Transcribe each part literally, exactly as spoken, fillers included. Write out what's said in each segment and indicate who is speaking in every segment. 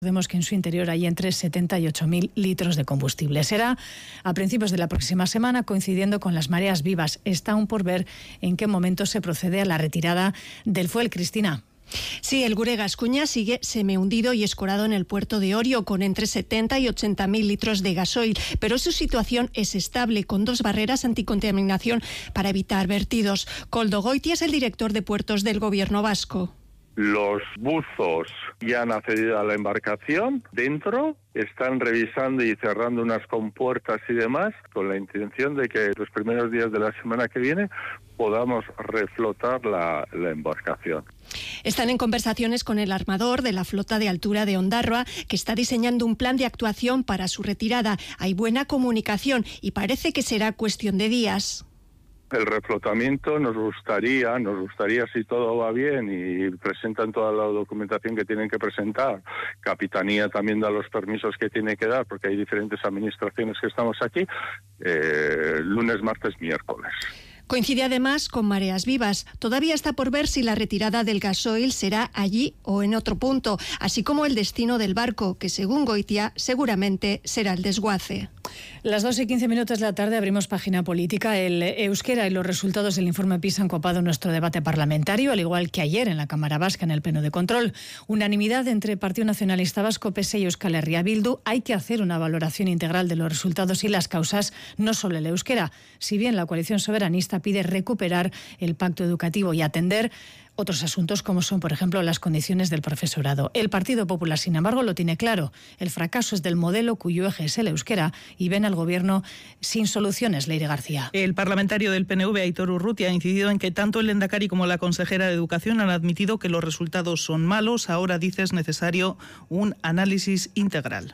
Speaker 1: Recordemos que en su interior hay entre setenta y ocho mil litros de combustible. Será a principios de la próxima semana, coincidiendo con las mareas vivas. Está aún por ver en qué momento se procede a la retirada del fuel. Cristina.
Speaker 2: Sí, el Gure Gascuña sigue semihundido y escorado en el puerto de Orio con entre setenta y ochenta mil litros de gasoil, pero su situación es estable con dos barreras anticontaminación para evitar vertidos. Koldo Goitia es el director de puertos del gobierno vasco.
Speaker 3: Los buzos ya han accedido a la embarcación dentro, están revisando y cerrando unas compuertas y demás, con la intención de que los primeros días de la semana que viene podamos reflotar la, la embarcación.
Speaker 2: Están en conversaciones con el armador de la flota de altura de Ondarroa, que está diseñando un plan de actuación para su retirada. Hay buena comunicación y parece que será cuestión de días.
Speaker 3: El reflotamiento nos gustaría, nos gustaría si todo va bien y presentan toda la documentación que tienen que presentar. Capitanía también da los permisos que tiene que dar, porque hay diferentes administraciones que estamos aquí, eh, lunes, martes, miércoles.
Speaker 2: Coincide además con mareas vivas. Todavía está por ver si la retirada del gasoil será allí o en otro punto, así como el destino del barco, que según Goitia seguramente será el desguace.
Speaker 1: Las dos y quince minutos de la tarde abrimos página política. El euskera y los resultados del informe PISA han copado nuestro debate parlamentario, al igual que ayer en la Cámara Vasca en el Pleno de Control. Unanimidad entre Partido Nacionalista Vasco, P S E y Euskal Herria Bildu. Hay que hacer una valoración integral de los resultados y las causas, no solo el euskera. Si bien la coalición soberanista pide recuperar el pacto educativo y atender otros asuntos como son, por ejemplo, las condiciones del profesorado. El Partido Popular, sin embargo, lo tiene claro. El fracaso es del modelo cuyo eje es el euskera y ven al gobierno sin soluciones. Leire García.
Speaker 4: El parlamentario del P N V, Aitor Urrutia, ha incidido en que tanto el lehendakari como la consejera de Educación han admitido que los resultados son malos. Ahora dice es necesario un análisis integral.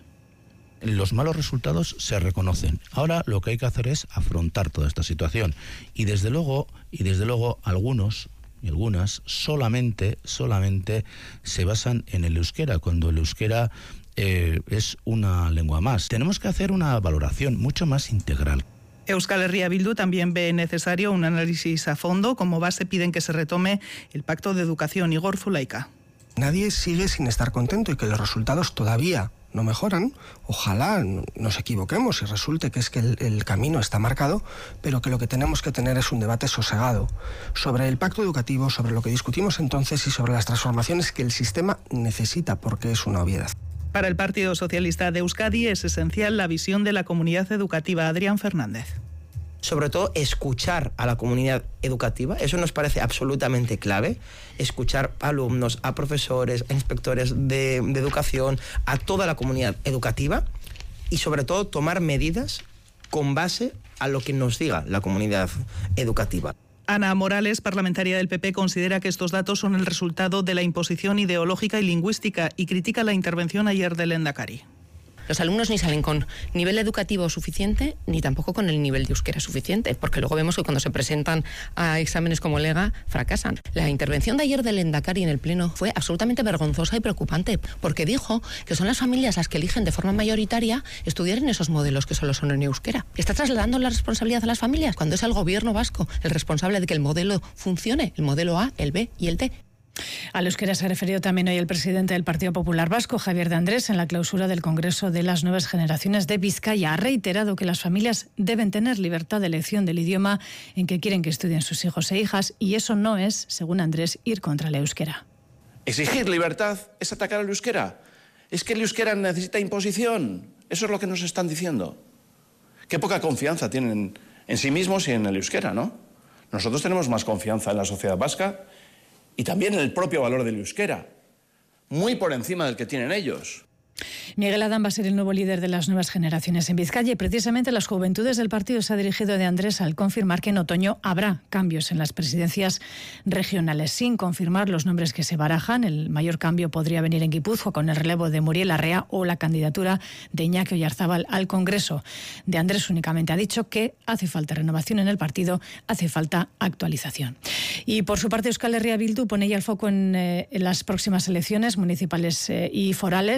Speaker 5: Los malos resultados se reconocen. Ahora lo que hay que hacer es afrontar toda esta situación. Y desde luego, y desde luego algunos y algunas solamente, solamente se basan en el euskera, cuando el euskera eh, es una lengua más. Tenemos que hacer una valoración mucho más integral.
Speaker 4: Euskal Herria Bildu también ve necesario un análisis a fondo. Como base piden que se retome el Pacto de Educación. Igor Zulaika.
Speaker 6: Nadie sigue sin estar contento y que los resultados todavía no mejoran. Ojalá nos equivoquemos y resulte que es que el, el camino está marcado, pero que lo que tenemos que tener es un debate sosegado sobre el pacto educativo, sobre lo que discutimos entonces y sobre las transformaciones que el sistema necesita, porque es una obviedad.
Speaker 4: Para el Partido Socialista de Euskadi es esencial la visión de la comunidad educativa. Adrián Fernández.
Speaker 7: Sobre todo escuchar a la comunidad educativa, eso nos parece absolutamente clave, escuchar a alumnos, a profesores, a inspectores de, de educación, a toda la comunidad educativa y sobre todo tomar medidas con base a lo que nos diga la comunidad educativa.
Speaker 4: Ana Morales, parlamentaria del P P, considera que estos datos son el resultado de la imposición ideológica y lingüística y critica la intervención ayer del lehendakari.
Speaker 8: Los alumnos ni salen con nivel educativo suficiente, ni tampoco con el nivel de euskera suficiente, porque luego vemos que cuando se presentan a exámenes como Lega, fracasan. La intervención de ayer del lehendakari en el Pleno fue absolutamente vergonzosa y preocupante, porque dijo que son las familias las que eligen de forma mayoritaria estudiar en esos modelos que solo son en euskera. ¿Está trasladando la responsabilidad a las familias cuando es el gobierno vasco el responsable de que el modelo funcione, el modelo A, el B y el D?
Speaker 1: Al euskera se ha referido también hoy el presidente del Partido Popular Vasco, Javier de Andrés, en la clausura del Congreso de las Nuevas Generaciones de Vizcaya. Ha reiterado que las familias deben tener libertad de elección del idioma en que quieren que estudien sus hijos e hijas, y eso no es, según Andrés, ir contra el euskera.
Speaker 9: Exigir libertad es atacar al euskera. Es que el euskera necesita imposición. Eso es lo que nos están diciendo. Qué poca confianza tienen en sí mismos y en el euskera, ¿no? Nosotros tenemos más confianza en la sociedad vasca y también en el propio valor del euskera, muy por encima del que tienen ellos.
Speaker 1: Miguel Adán va a ser el nuevo líder de las nuevas generaciones en Vizcaya y precisamente las juventudes del partido se ha dirigido de Andrés al confirmar que en otoño habrá cambios en las presidencias regionales. Sin confirmar los nombres que se barajan, el mayor cambio podría venir en Guipúzcoa con el relevo de Muriel Larrea o la candidatura de Iñaki Oyarzábal al Congreso. De Andrés únicamente ha dicho que hace falta renovación en el partido, hace falta actualización. Y por su parte Euskal Herria Bildu pone ya el foco en, eh, en las próximas elecciones municipales eh, y forales. Será la primera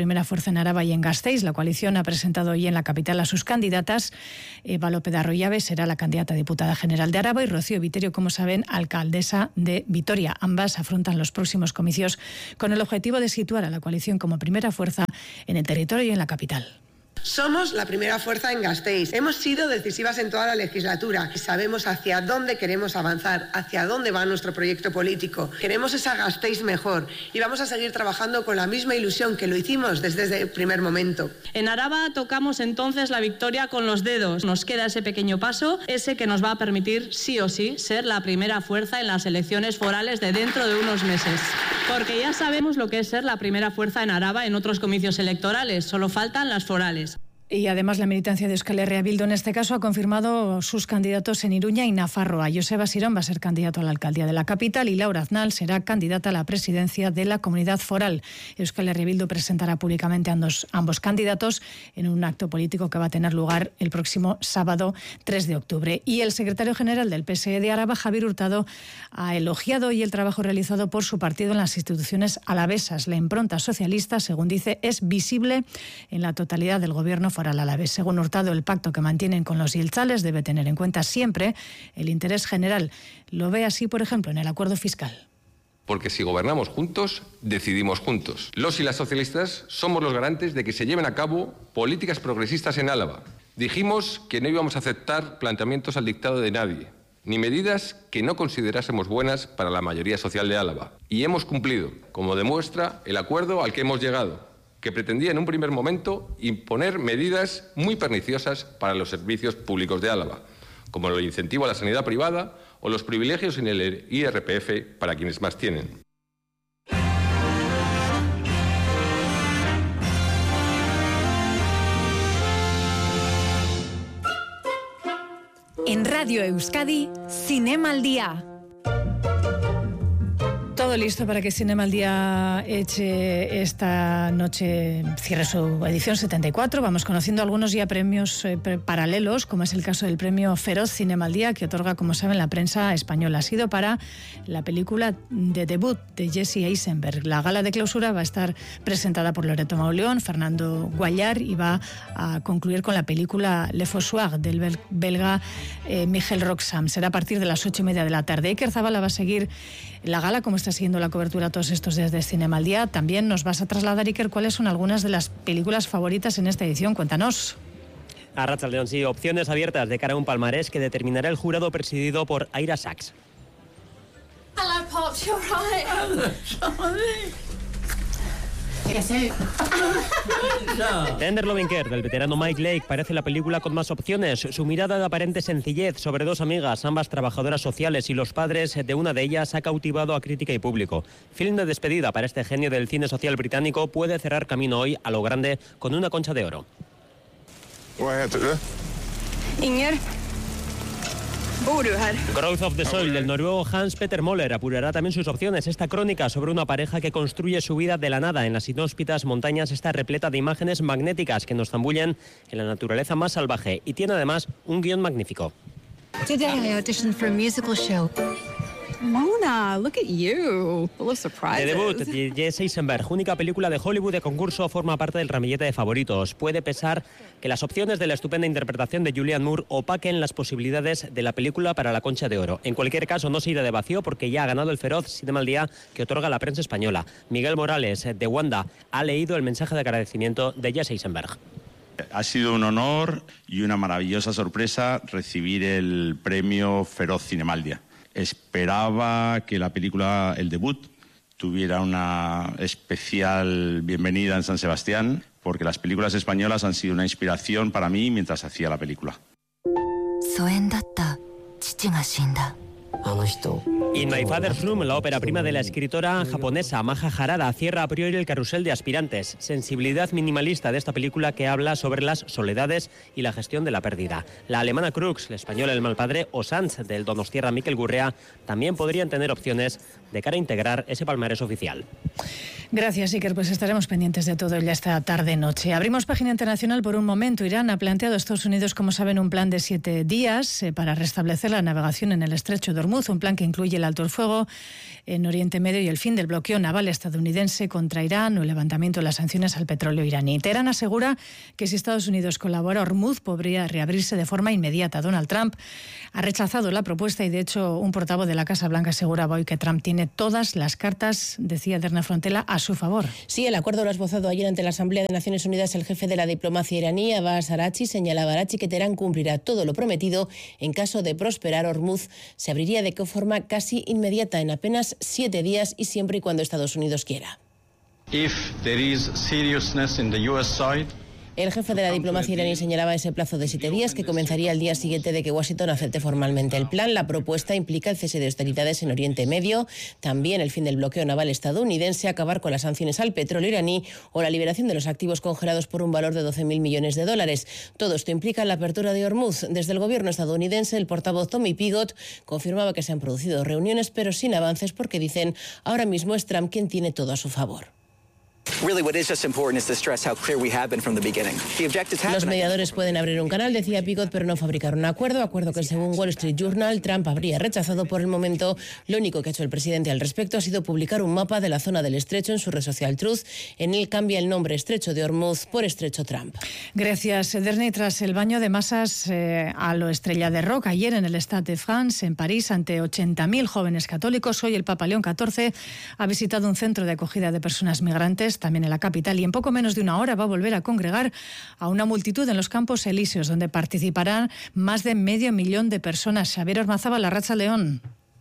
Speaker 1: primera fuerza en Araba y en Gasteiz. La coalición ha presentado hoy en la capital a sus candidatas. Eva López de Arroyabe será la candidata a diputada general de Araba y Rocío Viterio, como saben, alcaldesa de Vitoria. Ambas afrontan los próximos comicios con el objetivo de situar a la coalición como primera fuerza en el territorio y en la capital.
Speaker 10: Somos la primera fuerza en Gasteiz. Hemos sido decisivas en toda la legislatura y sabemos hacia dónde queremos avanzar, hacia dónde va nuestro proyecto político. Queremos esa Gasteiz mejor y vamos a seguir trabajando con la misma ilusión que lo hicimos desde el primer momento.
Speaker 11: En Araba tocamos entonces la victoria con los dedos. Nos queda ese pequeño paso, ese que nos va a permitir sí o sí ser la primera fuerza en las elecciones forales de dentro de unos meses. Porque ya sabemos lo que es ser la primera fuerza en Araba en otros comicios electorales, solo faltan las forales.
Speaker 1: Y además la militancia de Euskal Herria Bildu en este caso ha confirmado sus candidatos en Iruña y Nafarroa. Joseba Sirón va a ser candidato a la alcaldía de la capital y Laura Aznal será candidata a la presidencia de la comunidad foral. Euskal Herria Bildu presentará públicamente a ambos, ambos candidatos en un acto político que va a tener lugar el próximo sábado tres de octubre. Y el secretario general del P S E de Araba, Javier Hurtado, ha elogiado hoy el trabajo realizado por su partido en las instituciones alavesas. La impronta socialista, según dice, es visible en la totalidad del gobierno foral alavés. Según Hurtado, el pacto que mantienen con los jeltzales debe tener en cuenta siempre el interés general. Lo ve así, por ejemplo, en el acuerdo fiscal.
Speaker 12: Porque si gobernamos juntos, decidimos juntos. Los y las socialistas somos los garantes de que se lleven a cabo políticas progresistas en Álava. Dijimos que no íbamos a aceptar planteamientos al dictado de nadie, ni medidas que no considerásemos buenas para la mayoría social de Álava. Y hemos cumplido, como demuestra el acuerdo al que hemos llegado, que pretendía en un primer momento imponer medidas muy perniciosas para los servicios públicos de Álava, como el incentivo a la sanidad privada o los privilegios en el I R P F para quienes más tienen.
Speaker 13: En Radio Euskadi, Cinema al Día.
Speaker 1: Todo listo para que Cinema al Día eche esta noche, cierre su edición setenta y cuatro. Vamos conociendo algunos ya premios eh, paralelos, como es el caso del premio Feroz Cinema al Día, que otorga, como saben, la prensa española. Ha sido para la película de debut de Jesse Eisenberg. La gala de clausura va a estar presentada por Loreto Mauleón, Fernando Guallar, y va a concluir con la película Le Fossoir del bel- belga eh, Michel Roxam. Será a partir de las ocho y media de la tarde. Iker Zabala va a seguir la gala, como está siguiendo la cobertura todos estos días de Cinema al Día. También nos vas a trasladar, Iker, cuáles son algunas de las películas favoritas en esta edición. Cuéntanos.
Speaker 14: Arratsaldeon, sí, opciones abiertas de cara a un palmarés que determinará el jurado presidido por Ira Sachs.
Speaker 15: Hello, Pops, you're right.
Speaker 14: Tender Loving Care, del veterano Mike Lake, parece la película con más opciones. Su mirada de aparente sencillez sobre dos amigas, ambas trabajadoras sociales, y los padres de una de ellas ha cautivado a crítica y público. Film de despedida para este genio del cine social británico, puede cerrar camino hoy a lo grande con una Concha de Oro.
Speaker 15: Inger.
Speaker 14: Growth of the Soil, del noruego Hans Petter Moller, apurará también sus opciones. Esta crónica sobre una pareja que construye su vida de la nada en las inhóspitas montañas está repleta de imágenes magnéticas que nos zambullen en la naturaleza más salvaje y tiene además un guión magnífico.
Speaker 15: Today I auditioned for a musical show. Mona, look at you. Full of surprises.
Speaker 14: De debut de Jesse Eisenberg, única película de Hollywood de concurso, forma parte del ramillete de favoritos. Puede pesar que las opciones de la estupenda interpretación de Julianne Moore opaquen las posibilidades de la película para la Concha de Oro. En cualquier caso, no se irá de vacío porque ya ha ganado el feroz Cinema al Día que otorga la prensa española. Miguel Morales, de Wanda, ha leído el mensaje de agradecimiento de Jesse Eisenberg.
Speaker 16: Ha sido un honor y una maravillosa sorpresa recibir el premio Feroz Cinema al Día. Esperaba que la película, el debut, tuviera una especial bienvenida en San Sebastián, porque las películas españolas han sido una inspiración para mí mientras hacía la película.
Speaker 14: In My Father's Room, la ópera prima de la escritora japonesa Maja Harada, cierra a priori el carrusel de aspirantes. Sensibilidad minimalista de esta película que habla sobre las soledades y la gestión de la pérdida. La alemana Crux, la española El Malpadre o Sanz del donostiarra Mikel Gurrea también podrían tener opciones de cara a integrar ese palmarés oficial.
Speaker 1: Gracias, Iker. Pues estaremos pendientes de todo ya esta tarde-noche. Abrimos página internacional por un momento. Irán ha planteado a Estados Unidos, como saben, un plan de siete días eh, para restablecer la navegación en el estrecho de Hormuz, un plan que incluye la alto el fuego en Oriente Medio y el fin del bloqueo naval estadounidense contra Irán o el levantamiento de las sanciones al petróleo iraní. Teherán asegura que si Estados Unidos colabora, Hormuz podría reabrirse de forma inmediata. Donald Trump ha rechazado la propuesta y, de hecho, un portavoz de la Casa Blanca aseguraba hoy que Trump tiene todas las cartas, decía Derna Frontela, a su favor.
Speaker 17: Sí, el acuerdo lo ha esbozado ayer ante la Asamblea de Naciones Unidas el jefe de la diplomacia iraní, Abbas Araghchi. Señalaba Araghchi que Teherán cumplirá todo lo prometido. En caso de prosperar, Hormuz se abriría de forma casi inmediata, en apenas siete días y siempre y cuando Estados Unidos quiera.
Speaker 18: If there is seriousness in the U S side,
Speaker 17: el jefe de la diplomacia iraní señalaba ese plazo de siete días que comenzaría el día siguiente de que Washington acepte formalmente el plan. La propuesta implica el cese de hostilidades en Oriente Medio, también el fin del bloqueo naval estadounidense, acabar con las sanciones al petróleo iraní o la liberación de los activos congelados por un valor de doce mil millones de dólares. Todo esto implica la apertura de Hormuz. Desde el gobierno estadounidense, el portavoz Tommy Pigott confirmaba que se han producido reuniones, pero sin avances porque, dicen, ahora mismo es Trump quien tiene todo a su favor. Los mediadores pueden abrir un canal, decía Pigott, pero no fabricar un acuerdo, acuerdo que según Wall Street Journal Trump habría rechazado por el momento. Lo único que ha hecho el presidente al respecto ha sido publicar un mapa de la zona del estrecho en su red social Truth. En él cambia el nombre Estrecho de Hormuz por Estrecho Trump.
Speaker 1: Gracias, Ederni. Tras el baño de masas eh, a lo Estrella de Rock ayer en el Stade de France, en París, ante ochenta mil jóvenes católicos, hoy el Papa León catorce ha visitado un centro de acogida de personas migrantes, también en la capital, y en poco menos de una hora va a volver a congregar a una multitud en los Campos Elíseos, donde participarán más de medio millón de personas. Xavier Ormazábal, Arratsaldeon.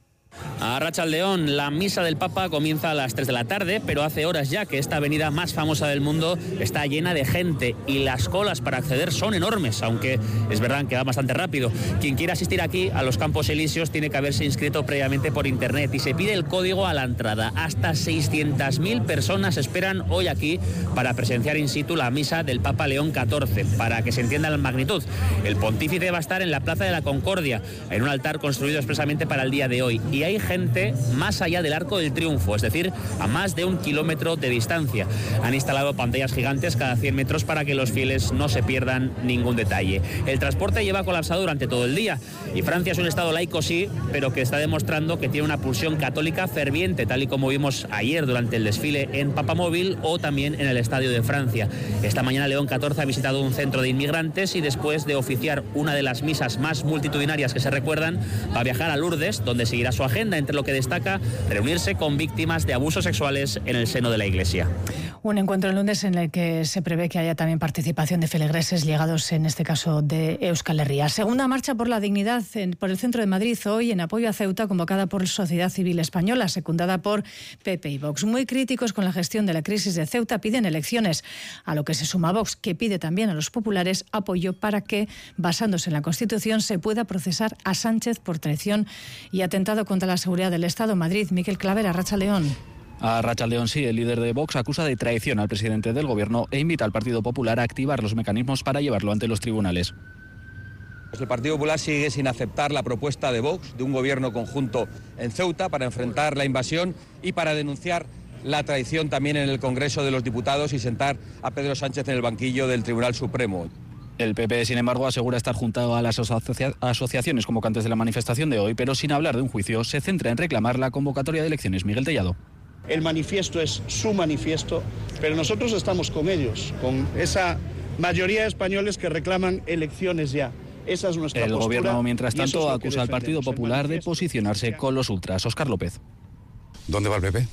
Speaker 19: A Arratsaldeon, la misa del Papa comienza a las tres de la tarde, pero hace horas ya que esta avenida más famosa del mundo está llena de gente y las colas para acceder son enormes, aunque es verdad que va bastante rápido. Quien quiera asistir aquí a los Campos Elíseos tiene que haberse inscrito previamente por internet y se pide el código a la entrada. Hasta seiscientas mil personas esperan hoy aquí para presenciar in situ la misa del Papa León catorce. Para que se entienda la magnitud, el pontífice va a estar en la Plaza de la Concordia, en un altar construido expresamente para el día de hoy. Y hay gente más allá del Arco del Triunfo, es decir, a más de un kilómetro de distancia. Han instalado pantallas gigantes cada cien metros para que los fieles no se pierdan ningún detalle. El transporte lleva colapsado durante todo el día y Francia es un estado laico, sí, pero que está demostrando que tiene una pulsión católica ferviente, tal y como vimos ayer durante el desfile en Papamóvil o también en el Estadio de Francia. Esta mañana León catorce ha visitado un centro de inmigrantes y después de oficiar una de las misas más multitudinarias que se recuerdan, va a viajar a Lourdes, donde seguirá su agenda, entre lo que destaca reunirse con víctimas de abusos sexuales en el seno de la Iglesia.
Speaker 1: Un encuentro el lunes en el que se prevé que haya también participación de feligreses llegados, en este caso, de Euskal Herria. Segunda marcha por la dignidad en, por el centro de Madrid hoy en apoyo a Ceuta, convocada por Sociedad Civil Española, secundada por P P y Vox. Muy críticos con la gestión de la crisis de Ceuta, piden elecciones, a lo que se suma Vox, que pide también a los populares apoyo para que, basándose en la Constitución, se pueda procesar a Sánchez por traición y atentado contra la seguridad del Estado. Madrid, Miquel Claver, Arratsaldeon.
Speaker 20: A Arratsaldeon, sí, el líder de Vox acusa de traición al presidente del Gobierno e invita al Partido Popular a activar los mecanismos para llevarlo ante los tribunales.
Speaker 21: El Partido Popular sigue sin aceptar la propuesta de Vox de un gobierno conjunto en Ceuta para enfrentar la invasión y para denunciar la traición también en el Congreso de los Diputados y sentar a Pedro Sánchez en el banquillo del Tribunal Supremo.
Speaker 20: El P P, sin embargo, asegura estar junto a las asocia- asociaciones convocantes de la manifestación de hoy, pero sin hablar de un juicio, se centra en reclamar la convocatoria de elecciones. Miguel Tellado.
Speaker 22: El manifiesto es su manifiesto, pero nosotros estamos con ellos, con esa mayoría de españoles que reclaman elecciones ya. Esa es nuestra
Speaker 20: El
Speaker 22: postura.
Speaker 20: El Gobierno, mientras tanto,
Speaker 22: es
Speaker 20: acusa al Partido Popular de posicionarse con los ultras. Óscar López.
Speaker 23: ¿Dónde va el P P?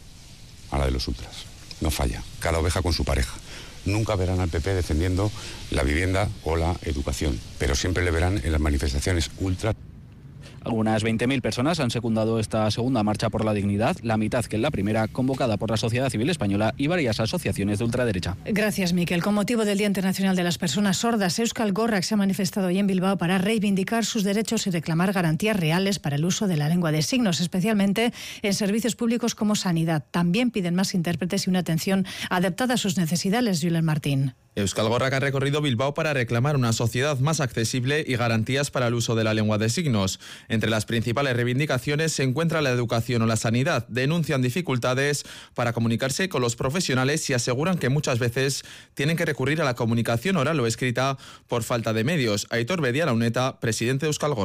Speaker 23: A la de los ultras. No falla. Cada oveja con su pareja. Nunca verán al P P defendiendo la vivienda o la educación, pero siempre le verán en las manifestaciones ultras.
Speaker 20: Algunas veinte mil personas han secundado esta segunda marcha por la dignidad, la mitad que en la primera, convocada por la Sociedad Civil Española y varias asociaciones de ultraderecha.
Speaker 1: Gracias, Miquel. Con motivo del Día Internacional de las Personas Sordas, Euskal Gorrak se ha manifestado hoy en Bilbao para reivindicar sus derechos y reclamar garantías reales para el uso de la lengua de signos, especialmente en servicios públicos como sanidad. También piden más intérpretes y una atención adaptada a sus necesidades, Julen Martín.
Speaker 24: Euskal Gorrak ha recorrido Bilbao para reclamar una sociedad más accesible y garantías para el uso de la lengua de signos. Entre las principales reivindicaciones se encuentra la educación o la sanidad. Denuncian dificultades para comunicarse con los profesionales y aseguran que muchas veces tienen que recurrir a la comunicación oral o escrita por falta de medios. Aitor Bedia Launeta, presidente de Euskal Gorrak.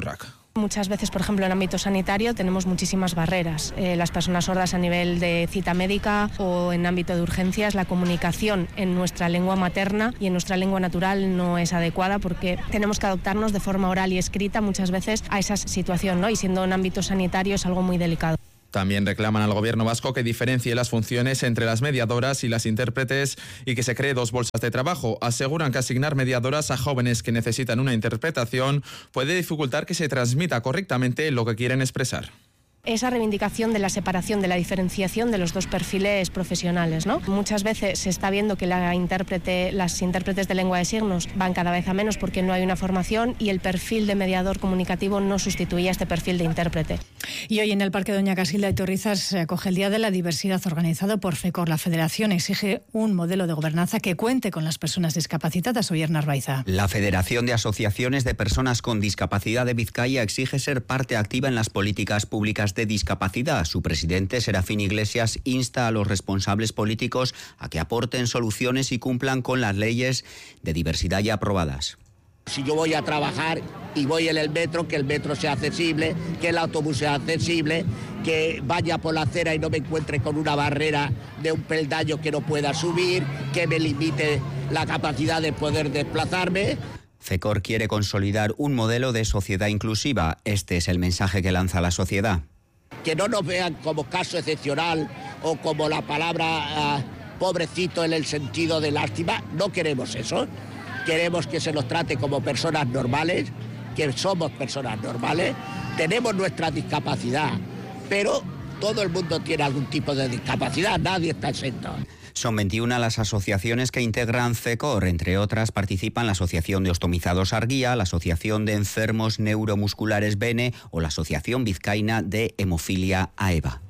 Speaker 2: Muchas veces, por ejemplo, en ámbito sanitario tenemos muchísimas barreras. Eh, las personas sordas a nivel de cita médica o en ámbito de urgencias, la comunicación en nuestra lengua materna y en nuestra lengua natural no es adecuada porque tenemos que adaptarnos de forma oral y escrita muchas veces a esa situación, ¿no? Y siendo en ámbito sanitario es algo muy delicado.
Speaker 24: También reclaman al gobierno vasco que diferencie las funciones entre las mediadoras y las intérpretes y que se cree dos bolsas de trabajo. Aseguran que asignar mediadoras a jóvenes que necesitan una interpretación puede dificultar que se transmita correctamente lo que quieren expresar.
Speaker 2: Esa reivindicación de la separación, de la diferenciación de los dos perfiles profesionales, ¿no? Muchas veces se está viendo que la intérprete, las intérpretes de lengua de signos van cada vez a menos porque no hay una formación y el perfil de mediador comunicativo no sustituye a este perfil de intérprete.
Speaker 1: Y hoy en el Parque Doña Casilda de Torrizas se acoge el Día de la Diversidad organizado por FECOR. La Federación exige un modelo de gobernanza que cuente con las personas discapacitadas. Oyer Narvaiza.
Speaker 3: La Federación de Asociaciones de Personas con Discapacidad de Vizcaya exige ser parte activa en las políticas públicas de discapacidad. Su presidente, Serafín Iglesias, insta a los responsables políticos a que aporten soluciones y cumplan con las leyes de diversidad ya aprobadas.
Speaker 5: Si yo voy a trabajar y voy en el metro, que el metro sea accesible, que el autobús sea accesible, que vaya por la acera y no me encuentre con una barrera de un peldaño que no pueda subir, que me limite la capacidad de poder desplazarme.
Speaker 3: FECOR quiere consolidar un modelo de sociedad inclusiva. Este es el mensaje que lanza la sociedad.
Speaker 5: Que no nos vean como caso excepcional o como la palabra uh, pobrecito en el sentido de lástima. No queremos eso. Queremos que se nos trate como personas normales, que somos personas normales, tenemos nuestra discapacidad, pero todo el mundo tiene algún tipo de discapacidad, nadie está exento.
Speaker 3: Son veintiuna las asociaciones que integran FECOR. Entre otras participan la Asociación de Ostomizados Arguía, la Asociación de Enfermos Neuromusculares BENE o la Asociación Vizcaína de Hemofilia AEVA.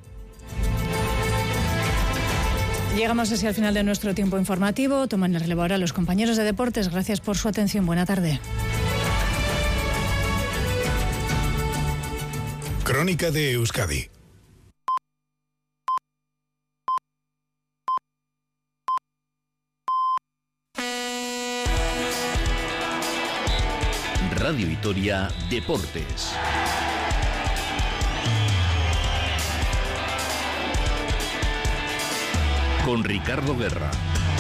Speaker 1: Llegamos así al final de nuestro tiempo informativo. Toman el relevo ahora los compañeros de deportes. Gracias por su atención. Buena tarde.
Speaker 6: Crónica de Euskadi.
Speaker 25: Radio Vitoria Deportes. Con Ricardo Guerra.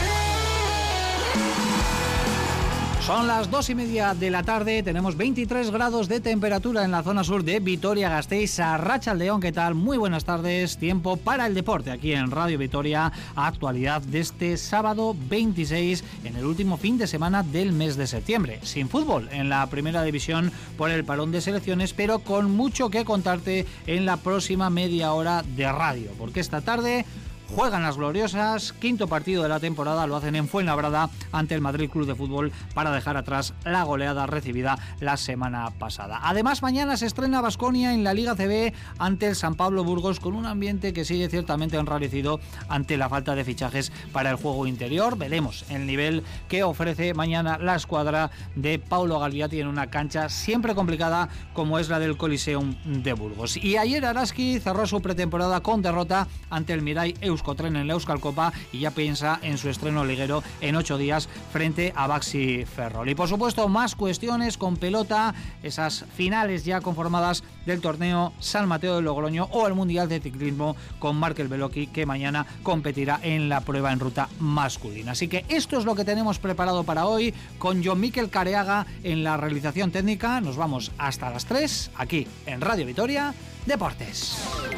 Speaker 26: Son las dos y media de la tarde, tenemos veintitrés grados de temperatura en la zona sur de Vitoria-Gasteiz. Arratsaldeon, ¿qué tal? Muy buenas tardes, tiempo para el deporte aquí en Radio Vitoria, actualidad de este sábado veintiséis, en el último fin de semana del mes de septiembre. Sin fútbol en la primera división por el parón de selecciones, pero con mucho que contarte en la próxima media hora de radio, porque esta tarde juegan las gloriosas, quinto partido de la temporada, lo hacen en Fuenlabrada ante el Madrid Club de Fútbol para dejar atrás la goleada recibida la semana pasada. Además, mañana se estrena Baskonia en la Liga C B ante el San Pablo Burgos, con un ambiente que sigue ciertamente enrarecido ante la falta de fichajes para el juego interior. Veremos el nivel que ofrece mañana la escuadra de Paulo Galviati en una cancha siempre complicada como es la del Coliseum de Burgos. Y ayer Araski cerró su pretemporada con derrota ante el Mirai Euskotren en la Euskal Copa y ya piensa en su estreno liguero en ocho días frente a Baxi Ferrol. Y por supuesto más cuestiones con pelota, esas finales ya conformadas del torneo San Mateo de Logroño o el Mundial de Ciclismo con Markel Beloki, que mañana competirá en la prueba en ruta masculina. Así que esto es lo que tenemos preparado para hoy, con John Miquel Careaga en la realización técnica. Nos vamos hasta las tres aquí en Radio Vitoria Deportes.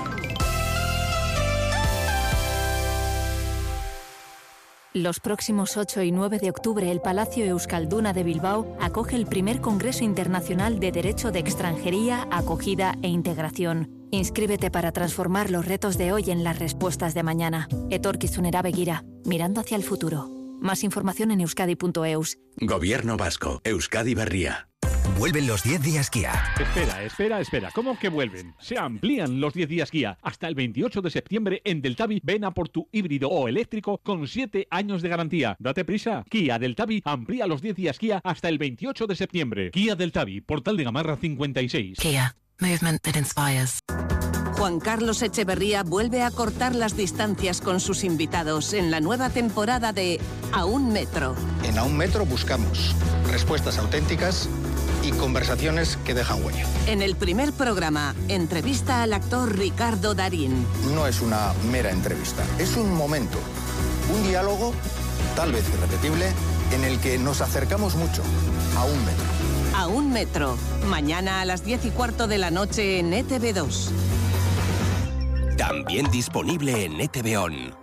Speaker 27: Los próximos ocho y nueve de octubre, el Palacio Euskalduna de Bilbao acoge el primer Congreso Internacional de Derecho de Extranjería, Acogida e Integración. Inscríbete para transformar los retos de hoy en las respuestas de mañana. Etorkizunera begira, mirando hacia el futuro. Más información en euskadi punto eus.
Speaker 25: Gobierno Vasco, Euskadi Berria.
Speaker 28: Vuelven los diez días Kia.
Speaker 29: Espera, espera, espera. ¿Cómo que vuelven? Se amplían los diez días Kia. Hasta el veintiocho de septiembre en Deltavi ven a por tu híbrido o eléctrico con siete años de garantía. Date prisa. Kia Deltavi amplía los diez días Kia hasta el veintiocho de septiembre. Kia Deltavi, Portal de Gamarra cincuenta y seis.
Speaker 27: Kia, movement that inspires.
Speaker 30: Juan Carlos Echeverría vuelve a cortar las distancias con sus invitados en la nueva temporada de A un Metro.
Speaker 31: En A un Metro buscamos respuestas auténticas
Speaker 4: y conversaciones que dejan huella.
Speaker 30: En el primer programa, entrevista al actor Ricardo Darín.
Speaker 4: No es una mera entrevista, es un momento, un diálogo, tal vez irrepetible, en el que nos acercamos mucho, a un metro.
Speaker 30: A un metro, mañana a las diez y cuarto de la noche en E T V dos.
Speaker 25: También disponible en E T V On.